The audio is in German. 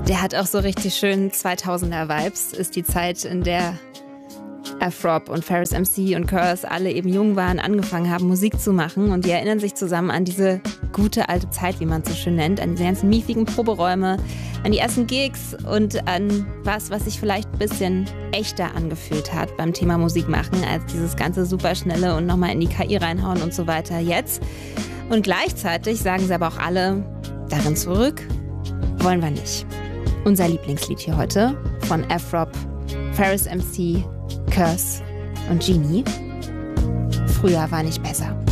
Der hat auch so richtig schön 2000er-Vibes. Ist die Zeit, in der Afrop und Ferris MC und Curse alle eben jung waren, angefangen haben, Musik zu machen. Und die erinnern sich zusammen an diese gute alte Zeit, wie man es so schön nennt, an diese ganzen miefigen Proberäume, an die ersten Gigs und an was sich vielleicht ein bisschen echter angefühlt hat beim Thema Musik machen, als dieses ganze Superschnelle und nochmal in die KI reinhauen und so weiter jetzt. Und gleichzeitig sagen sie aber auch alle, darin zurück wollen wir nicht. Unser Lieblingslied hier heute von Afrop, Ferris MC, Curse und Genie. Früher war nicht besser.